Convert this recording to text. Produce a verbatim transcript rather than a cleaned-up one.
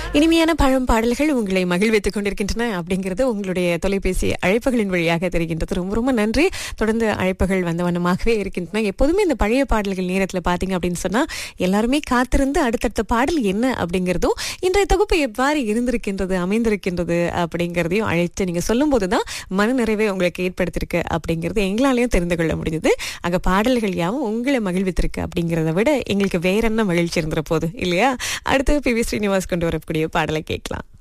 இனிமையான பழம் பாடல்கள் உங்களை மகிழ்வித்துக் கொண்டிருக்கின்றன அப்படிங்கிறது உங்களுடைய தொலைபேசி அழைப்புகளின் வழியாக தெரிகின்றது. ரொம்ப ரொம்ப நன்றி. தொடர்ந்து அழைப்புகள் வந்த வண்ணமாகவே இருக்கின்றன. எப்போதுமே இந்த பழைய பாடல்கள் நேரத்தில் பார்த்தீங்க அப்படின்னு சொன்னா எல்லாருமே காத்திருந்து அடுத்தடுத்த பாடல் என்ன அப்படிங்கிறதும் இன்றைய தொகுப்பு எவ்வாறு இருந்திருக்கின்றது அமைந்திருக்கின்றது அப்படிங்கிறதையும் அழைத்து நீங்க சொல்லும் போதுதான் மன நிறைவை உங்களுக்கு ஏற்படுத்திருக்கு அப்படிங்கிறது எங்களாலையும் தெரிந்து கொள்ள முடிஞ்சது. அங்க பாடல்கள் யாவும் உங்களை மகிழ்வித்திருக்கு அப்படிங்கிறத விட எங்களுக்கு வேற என்ன மகிழ்ச்சி இருந்துற போது இல்லையா? அடுத்து பி வி ஸ்ரீனிவாஸ் கொண்டு வரக்கூடிய பாடலை கேட்கலாம்.